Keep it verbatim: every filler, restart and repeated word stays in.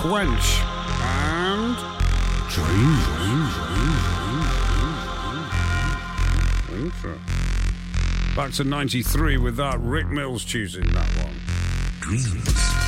Quench and Dreams. Back to ninety-three with that. Rick Mills choosing that one. Dreams.